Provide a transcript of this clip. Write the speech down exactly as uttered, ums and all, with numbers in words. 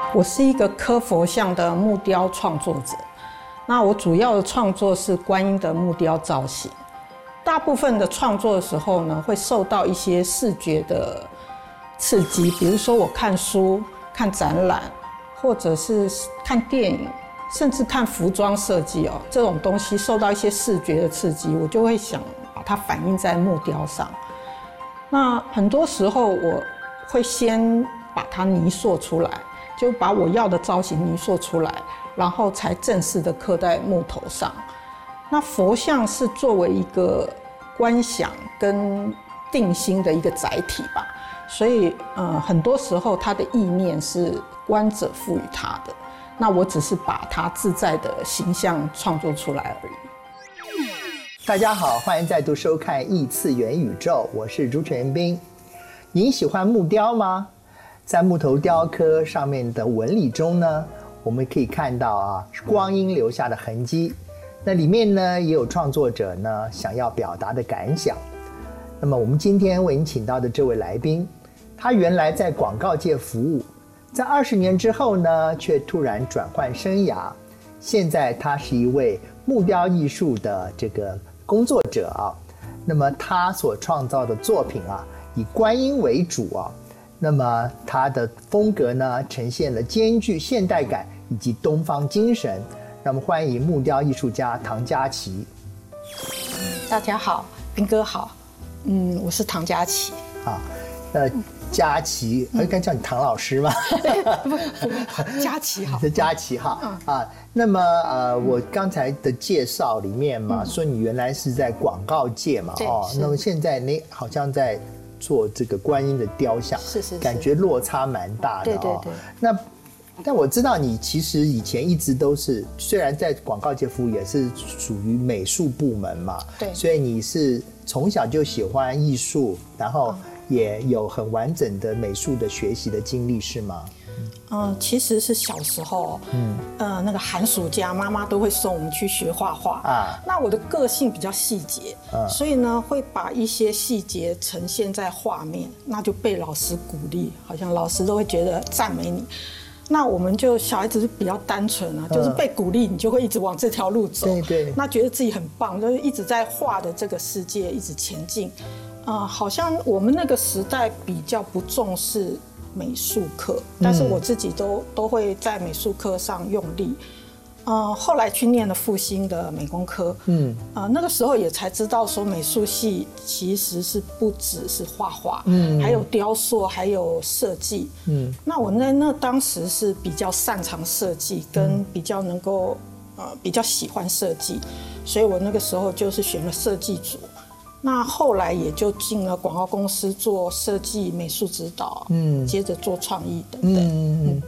我是一个刻佛像的木雕创作者，那我主要的创作是观音的木雕造型。大部分的创作的时候呢，会受到一些视觉的刺激，比如说我看书、看展览，或者是看电影，甚至看服装设计哦，这种东西受到一些视觉的刺激，我就会想把它反映在木雕上。那很多时候我会先把它泥塑出来，就把我要的造型泥塑出来，然后才正式的刻在木头上。那佛像是作为一个观想跟定心的一个载体吧，所以呃，很多时候它的意念是观者赋予它的，那我只是把它自在的形象创作出来而已。 大家好，欢迎再度收看异次元宇宙，我是朱全斌。您喜欢木雕吗？在木头雕刻上面的纹理中呢，我们可以看到啊，光阴留下的痕迹。那里面呢，也有创作者呢想要表达的感想。那么我们今天为您请到的这位来宾，他原来在广告界服务，在二十年之后呢，却突然转换生涯。现在他是一位木雕艺术的这个工作者啊。那么他所创造的作品啊，以观音为主啊。那么他的风格呢，呈现了兼具现代感以及东方精神。让我们欢迎木雕艺术家唐佳琪。 大家好，斌哥好，嗯，我是唐佳琪。 啊，呃，佳琪，我应该叫你唐老师吗？ 不，佳琪好。 是佳琪哈、嗯、啊。那么呃，我刚才的介绍里面嘛，嗯、说你原来是在广告界嘛，哦，那么现在你好像在做这个观音的雕像， 是 是, 是， 感觉落差蛮大的哦。 对对对。 那但我知道你其实以前一直都是，虽然在广告界服务，也是属于美术部门嘛， 对， 所以你是从小就喜欢艺术，然后也有很完整的美术的学习的经历，是吗？ 嗯、呃，其实是小时候，嗯，呃，那个寒暑假，妈妈都会送我们去学画画啊。那我的个性比较细节，嗯、所以呢，会把一些细节呈现在画面，那就被老师鼓励，好像老师都会觉得赞美你。那我们就小孩子是比较单纯啊，就是被鼓励，你就会一直往这条路走。 对对。 那觉得自己很棒，就是一直在画的这个世界一直前进。呃，好像我们那个时代比较不重视美术课，但是我自己都、嗯、都会在美术课上用力。呃，后来去念了复兴的美工科，嗯，呃，那个时候也才知道说美术系其实是不只是画画，嗯，还有雕塑，还有设计，嗯，那我那那当时是比较擅长设计，跟比较能够呃比较喜欢设计，所以我那个时候就是选了设计组。那后来也就进了广告公司做设计、美术指导，嗯，接着做创意等等。嗯嗯。